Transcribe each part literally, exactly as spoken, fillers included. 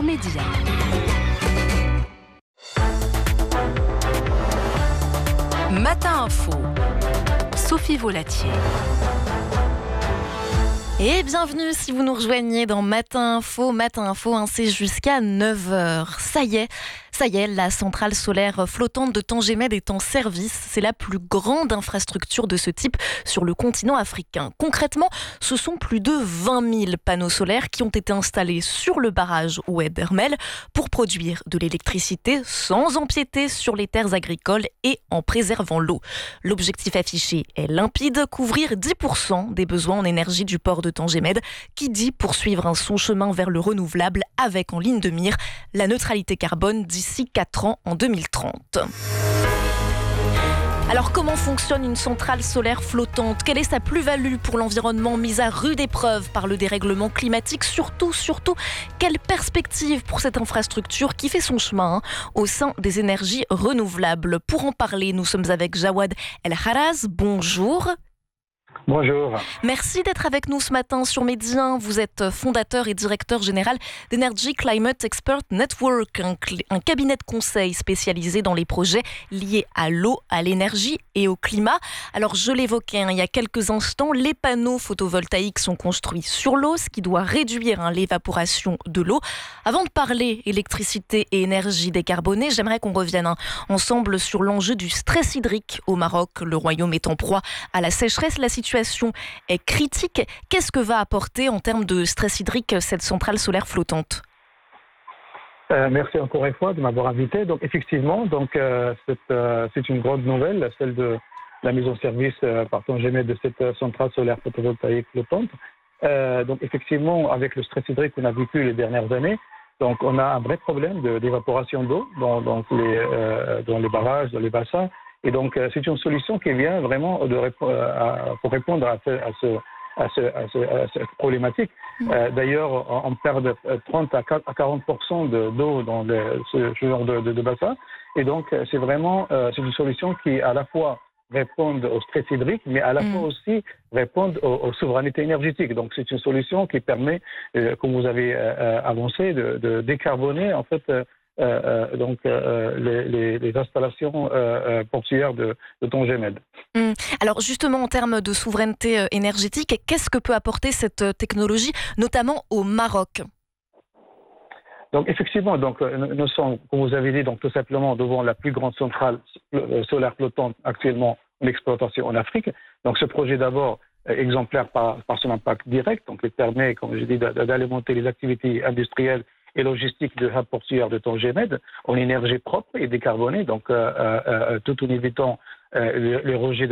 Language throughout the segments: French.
Média. Matin Info, Sophie Volatier. Et bienvenue si vous nous rejoignez dans Matin Info. Matin Info, hein, c'est jusqu'à neuf heures. Ça y est, ça y est, la centrale solaire flottante de Tangemed est en service. C'est la plus grande infrastructure de ce type sur le continent africain. Concrètement, ce sont plus de vingt mille panneaux solaires qui ont été installés sur le barrage Oued Hermel pour produire de l'électricité sans empiéter sur les terres agricoles et en préservant l'eau. L'objectif affiché est limpide, couvrir dix pour cent des besoins en énergie du port de Tangemed, qui dit poursuivre son chemin vers le renouvelable avec en ligne de mire la neutralité carbone d'ici quatre ans en deux mille trente. Alors comment fonctionne une centrale solaire flottante ? Quelle est sa plus-value pour l'environnement mise à rude épreuve par le dérèglement climatique ? Surtout, surtout, quelle perspective pour cette infrastructure qui fait son chemin hein, au sein des énergies renouvelables ? Pour en parler, nous sommes avec Jawad El Haraz. Bonjour. Bonjour. Merci d'être avec nous ce matin sur Média. Vous êtes fondateur et directeur général d'Energy Climate Expert Network, un, cl- un cabinet de conseil spécialisé dans les projets liés à l'eau, à l'énergie et au climat. Alors je l'évoquais hein, il y a quelques instants, les panneaux photovoltaïques sont construits sur l'eau, ce qui doit réduire hein, l'évaporation de l'eau. Avant de parler électricité et énergie décarbonée, j'aimerais qu'on revienne hein, ensemble sur l'enjeu du stress hydrique au Maroc. Le royaume est en proie à la sécheresse. La situation est critique. Qu'est-ce que va apporter en termes de stress hydrique cette centrale solaire flottante ? euh, Merci encore une fois de m'avoir invité. Donc effectivement, donc euh, c'est, euh, c'est une grande nouvelle, celle de la mise en service euh, par Tangemed de cette euh, centrale solaire photovoltaïque flottante. Euh, donc effectivement, avec le stress hydrique qu'on a vécu les dernières années, donc on a un vrai problème de, d'évaporation d'eau dans, dans, les, euh, dans les barrages, dans les bassins. Et donc, c'est une solution qui vient vraiment de, à, pour répondre à, ce, à, ce, à, ce, à, ce, à cette problématique. Mmh. Euh, d'ailleurs, on, on perd trente à quarante pour cent de, d'eau dans le, ce, ce genre de, de, de bassin. Et donc, c'est vraiment euh, c'est une solution qui, à la fois, répond au stress hydrique, mais à la mmh. fois aussi répond aux, aux souverainetés énergétiques. Donc, c'est une solution qui permet, euh, comme vous avez euh, avancé, de, de décarboner, en fait, euh, Euh, euh, donc euh, les, les, les installations euh, euh, portuaires de, de Tangemed. Mmh. Alors justement en termes de souveraineté énergétique, qu'est-ce que peut apporter cette technologie, notamment au Maroc ? Donc effectivement, donc nous sommes, comme vous avez dit, donc tout simplement devant la plus grande centrale solaire flottante actuellement en exploitation en Afrique. Donc ce projet d'abord exemplaire par, par son impact direct, donc il permet, comme j'ai dit, d'alimenter les activités industrielles et logistique de hub portuaire de Tangemed en énergie propre et décarbonée, donc euh, euh, tout en évitant euh, le, le rejet de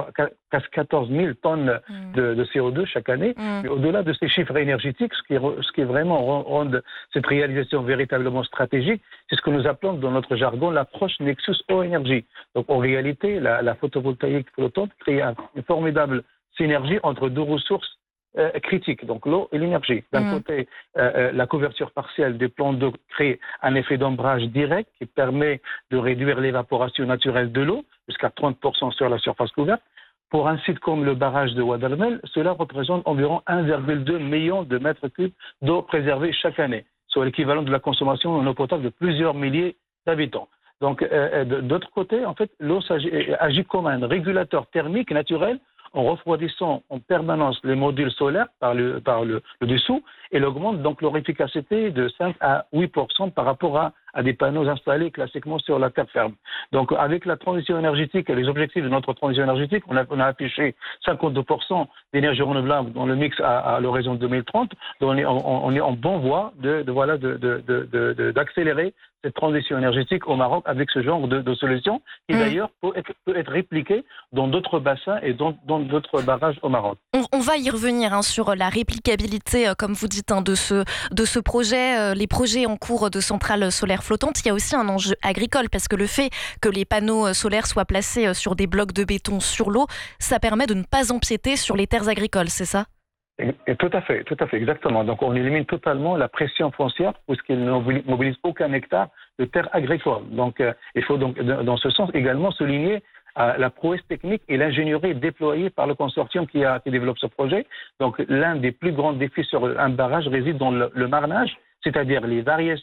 quatorze mille tonnes mmh. de, de C O deux chaque année. Mmh. Mais au-delà de ces chiffres énergétiques, ce qui, ce qui vraiment rend cette réalisation véritablement stratégique, c'est ce que nous appelons dans notre jargon l'approche Nexus Eau Énergie. Donc en réalité, la, la photovoltaïque flottante crée un, une formidable synergie entre deux ressources Euh, critique, donc l'eau et l'énergie. D'un mmh. côté, euh, la couverture partielle des plans d'eau crée un effet d'ombrage direct qui permet de réduire l'évaporation naturelle de l'eau jusqu'à trente pour cent sur la surface couverte. Pour un site comme le barrage de Oued Hermel, cela représente environ un virgule deux million de mètres cubes d'eau préservée chaque année, soit l'équivalent de la consommation en eau potable de plusieurs milliers d'habitants. Donc, euh, d'autre côté, en fait, l'eau agit comme un régulateur thermique naturel en refroidissant en permanence les modules solaires par le, par le, le dessous, et elle augmente donc leur efficacité de cinq à huit pour cent par rapport à, à des panneaux installés classiquement sur la terre ferme. Donc avec la transition énergétique et les objectifs de notre transition énergétique, on a, on a affiché cinquante-deux pour cent d'énergie renouvelable dans le mix à, à l'horizon deux mille trente, donc on est, on, on est en bonne voie de, de, voilà, de, de, de, de, d'accélérer cette transition énergétique au Maroc avec ce genre de, de solution qui mmh. d'ailleurs peut être, peut être répliquée dans d'autres bassins et dans, dans d'autres barrages au Maroc. On, on va y revenir hein, sur la réplicabilité, euh, comme vous dites, hein, de, ce, de ce projet, euh, les projets en cours de centrales solaires flottantes. Il y a aussi un enjeu agricole parce que le fait que les panneaux solaires soient placés sur des blocs de béton sur l'eau, ça permet de ne pas empiéter sur les terres agricoles, c'est ça ? Et tout à fait, tout à fait, exactement. Donc on élimine totalement la pression foncière puisqu'il ne mobilise aucun hectare de terre agricole. Donc euh, il faut donc dans ce sens également souligner euh, la prouesse technique et l'ingénierie déployée par le consortium qui, a, qui développe ce projet. Donc l'un des plus grands défis sur un barrage réside dans le, le marnage, c'est-à-dire les variations